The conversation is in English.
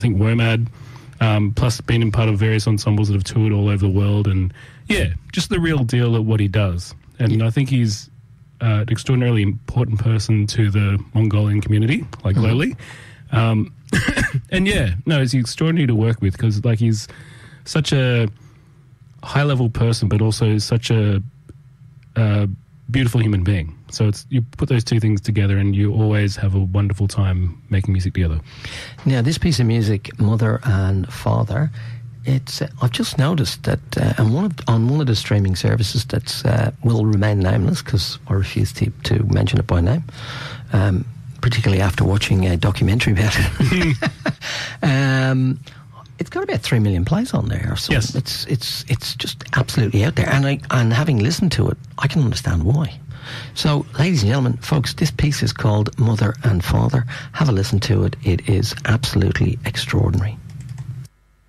think WOMAD, plus being in part of various ensembles that have toured all over the world, and just the real deal at what he does. And I think he's an extraordinarily important person to the Mongolian community, like globally. And he's extraordinary to work with because he's such a high-level person, but also such a beautiful human being. So you put those two things together and you always have a wonderful time making music together. Now, this piece of music, Mother and Father, it's I've just noticed that on one of the streaming services that will remain nameless because I refuse to mention it by name, particularly after watching a documentary about it. It's got about 3 million plays on there. So yes. It's just absolutely out there. And having listened to it, I can understand why. So, ladies and gentlemen, folks, this piece is called Mother and Father. Have a listen to it. It is absolutely extraordinary.